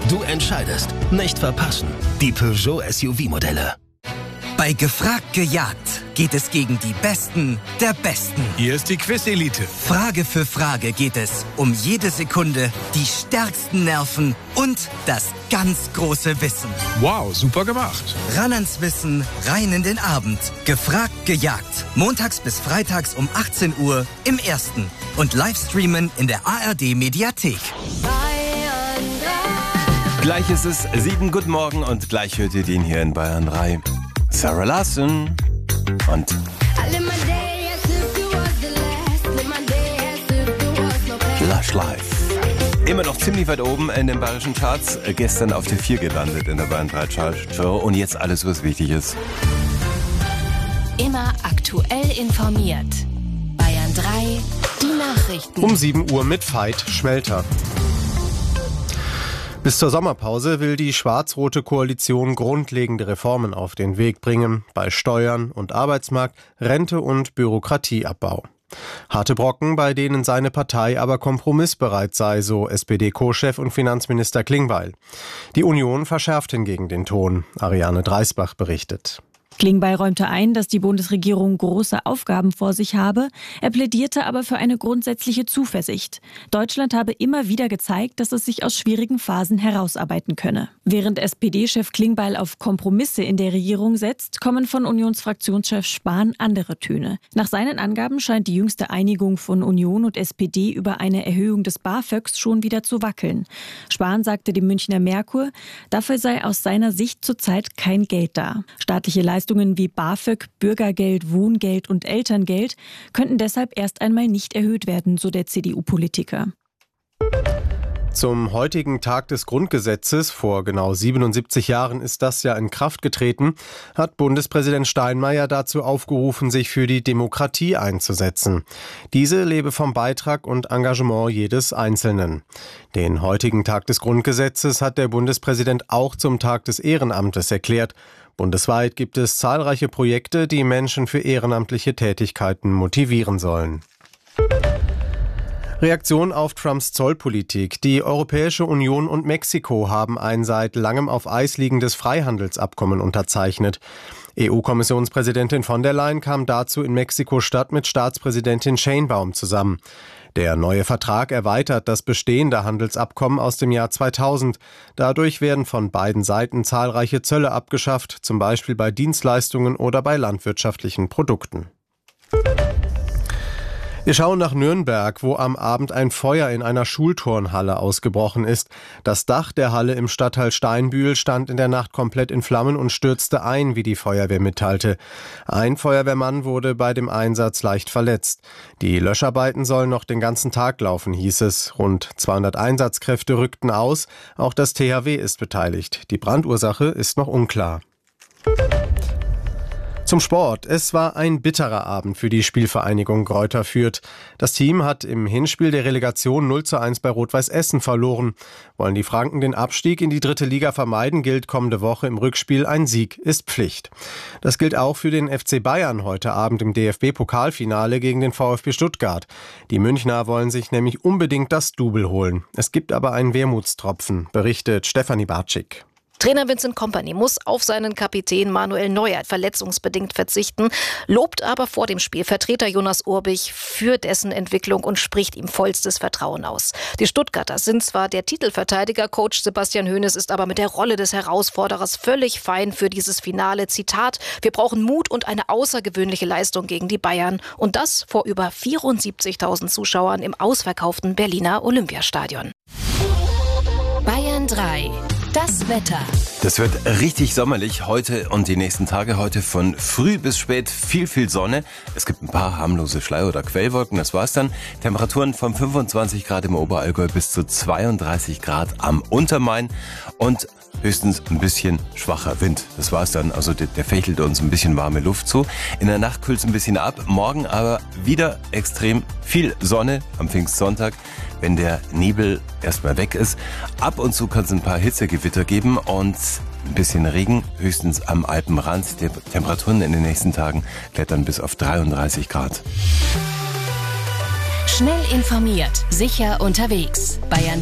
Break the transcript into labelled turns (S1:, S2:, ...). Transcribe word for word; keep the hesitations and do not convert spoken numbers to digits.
S1: Du entscheidest. Nicht verpassen. Die Peugeot S U V-Modelle.
S2: Bei Gefragt gejagt geht es gegen die Besten der Besten.
S3: Hier ist die Quiz-Elite.
S2: Frage für Frage geht es um jede Sekunde, die stärksten Nerven und das ganz große Wissen.
S3: Wow, super gemacht.
S2: Ran ans Wissen, rein in den Abend. Gefragt gejagt. Montags bis freitags um achtzehn Uhr im Ersten. Und Livestreamen in der A R D-Mediathek.
S4: Gleich ist es sieben, guten Morgen und gleich hört ihr den hier in Bayern drei. Sarah Larson und Lush Life. Immer noch ziemlich weit oben in den bayerischen Charts. Gestern auf der vier gelandet in der Bayern drei Chartshow. Und jetzt alles, was wichtig ist.
S5: Immer aktuell informiert. Bayern drei, die Nachrichten.
S6: Um sieben Uhr mit Veit Schmelter. Bis zur Sommerpause will die schwarz-rote Koalition grundlegende Reformen auf den Weg bringen, bei Steuern und Arbeitsmarkt, Rente und Bürokratieabbau. Harte Brocken, bei denen seine Partei aber kompromissbereit sei, so S P D-Co-Chef und Finanzminister Klingbeil. Die Union verschärft hingegen den Ton. Ariane Dreisbach berichtet.
S7: Klingbeil räumte ein, dass die Bundesregierung große Aufgaben vor sich habe. Er plädierte aber für eine grundsätzliche Zuversicht. Deutschland habe immer wieder gezeigt, dass es sich aus schwierigen Phasen herausarbeiten könne. Während S P D-Chef Klingbeil auf Kompromisse in der Regierung setzt, kommen von Unionsfraktionschef Spahn andere Töne. Nach seinen Angaben scheint die jüngste Einigung von Union und S P D über eine Erhöhung des BAföGs schon wieder zu wackeln. Spahn sagte dem Münchner Merkur, dafür sei aus seiner Sicht zurzeit kein Geld da. Staatliche Leistungen wie BAföG, Bürgergeld, Wohngeld und Elterngeld könnten deshalb erst einmal nicht erhöht werden, so der C D U-Politiker.
S6: Zum heutigen Tag des Grundgesetzes, vor genau siebenundsiebzig Jahren ist das ja in Kraft getreten, hat Bundespräsident Steinmeier dazu aufgerufen, sich für die Demokratie einzusetzen. Diese lebe vom Beitrag und Engagement jedes Einzelnen. Den heutigen Tag des Grundgesetzes hat der Bundespräsident auch zum Tag des Ehrenamtes erklärt. Bundesweit gibt es zahlreiche Projekte, die Menschen für ehrenamtliche Tätigkeiten motivieren sollen. Reaktion auf Trumps Zollpolitik. Die Europäische Union und Mexiko haben ein seit langem auf Eis liegendes Freihandelsabkommen unterzeichnet. E U-Kommissionspräsidentin von der Leyen kam dazu in Mexiko-Stadt mit Staatspräsidentin Sheinbaum zusammen. Der neue Vertrag erweitert das bestehende Handelsabkommen aus dem Jahr zweitausend. Dadurch werden von beiden Seiten zahlreiche Zölle abgeschafft, zum Beispiel bei Dienstleistungen oder bei landwirtschaftlichen Produkten. Wir schauen nach Nürnberg, wo am Abend ein Feuer in einer Schulturnhalle ausgebrochen ist. Das Dach der Halle im Stadtteil Steinbühl stand in der Nacht komplett in Flammen und stürzte ein, wie die Feuerwehr mitteilte. Ein Feuerwehrmann wurde bei dem Einsatz leicht verletzt. Die Löscharbeiten sollen noch den ganzen Tag laufen, hieß es. Rund zweihundert Einsatzkräfte rückten aus. Auch das T H W ist beteiligt. Die Brandursache ist noch unklar. Zum Sport. Es war ein bitterer Abend für die Spielvereinigung Greuther Fürth. Das Team hat im Hinspiel der Relegation null zu eins bei Rot-Weiß Essen verloren. Wollen die Franken den Abstieg in die dritte Liga vermeiden, gilt kommende Woche im Rückspiel ein Sieg ist Pflicht. Das gilt auch für den F C Bayern heute Abend im D F B-Pokalfinale gegen den VfB Stuttgart. Die Münchner wollen sich nämlich unbedingt das Double holen. Es gibt aber einen Wermutstropfen, berichtet Stefanie Bartschik.
S8: Trainer Vincent Kompany muss auf seinen Kapitän Manuel Neuer verletzungsbedingt verzichten, lobt aber vor dem Spiel Vertreter Jonas Urbich für dessen Entwicklung und spricht ihm vollstes Vertrauen aus. Die Stuttgarter sind zwar der Titelverteidiger, Coach Sebastian Hoeneß ist aber mit der Rolle des Herausforderers völlig fein für dieses Finale. Zitat: Wir brauchen Mut und eine außergewöhnliche Leistung gegen die Bayern und das vor über vierundsiebzigtausend Zuschauern im ausverkauften Berliner Olympiastadion.
S5: Bayern drei. Das Wetter.
S4: Das wird richtig sommerlich heute und die nächsten Tage. Heute von früh bis spät viel, viel Sonne. Es gibt ein paar harmlose Schleier- oder Quellwolken, das war's dann. Temperaturen von fünfundzwanzig Grad im Oberallgäu bis zu zweiunddreißig Grad am Untermain und höchstens ein bisschen schwacher Wind. Das war's dann. Also der, der fächelt uns ein bisschen warme Luft zu. In der Nacht kühlt es ein bisschen ab. Morgen aber wieder extrem viel Sonne am Pfingstsonntag, wenn der Nebel erstmal weg ist. Ab und zu kann es ein paar Hitzegewitter geben und ein bisschen Regen, höchstens am Alpenrand. Die Temperaturen in den nächsten Tagen klettern bis auf dreiunddreißig Grad.
S5: Schnell informiert, sicher unterwegs. Bayern